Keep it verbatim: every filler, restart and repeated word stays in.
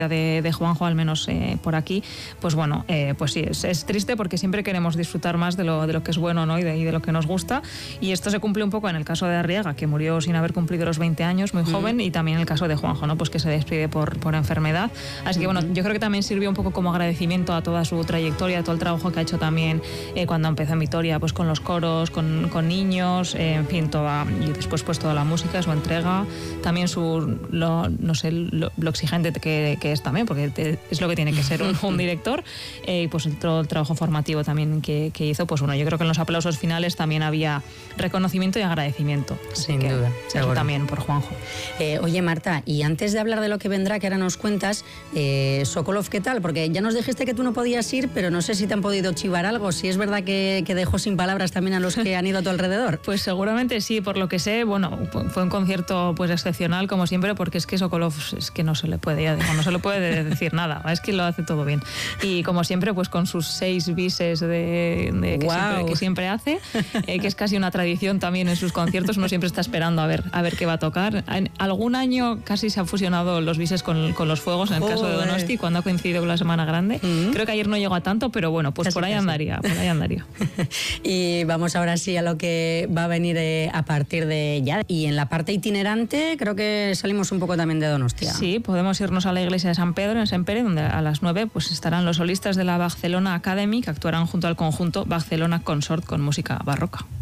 De, de Juanjo, al menos eh, por aquí, pues bueno, eh, pues sí, es, es triste porque siempre queremos disfrutar más de lo, de lo que es bueno, ¿no? y, de, y de lo que nos gusta, y esto se cumple un poco en el caso de Arriaga, que murió sin haber cumplido los veinte años, muy joven, mm. y también en el caso de Juanjo, ¿no? Pues que se despide por, por enfermedad, así que bueno, yo creo que también sirvió un poco como agradecimiento a toda su trayectoria, a todo el trabajo que ha hecho también eh, cuando empezó en Vitoria, pues con los coros, con, con niños, eh, en fin, toda, y después pues toda la música, su entrega, también su, lo, no sé, lo, lo exigente que, que es también, porque te, es lo que tiene que ser un, un director, eh, pues el, todo el trabajo formativo también que, que hizo, pues bueno, yo creo que en los aplausos finales también había reconocimiento y agradecimiento. Sin que, duda. Eso también por Juanjo. Eh, oye, Marta, y antes de hablar de lo que vendrá, que ahora nos cuentas, eh, Sokolov, ¿qué tal? Porque ya nos dijiste que tú no podías ir, pero no sé si te han podido chivar algo, si es verdad que, que dejó sin palabras también a los que han ido a tu alrededor. Pues seguramente sí, por lo que sé, bueno, fue un concierto pues excepcional, como siempre, porque es que Sokolov es que no se le puede, ya digo, no se le puede decir nada, es que lo hace todo bien. Y como siempre, pues con sus seis bises de, de que, wow. siempre, que siempre hace, eh, que es casi una tradición también en sus conciertos, uno siempre está esperando a ver, a ver qué va a tocar. En algún año casi se han fusionado los bises con, con los fuegos, en el caso de Donosti, cuando ha coincidido con la Semana Grande. Mm-hmm. Creo que ayer no llegó a tanto, pero bueno, pues casi, por ahí casi. andaría, por ahí andaría. Y vamos ahora sí a lo que va a venir eh, a partir de ya. Y en la parte itinerante creo que salimos un poco también de Donostia. Sí, podemos irnos a la iglesia de San Pedro, en Sempere, donde a las nueve pues, estarán los solistas de la Barcelona Academy, que actuarán junto al conjunto Barcelona Consort con música barroca.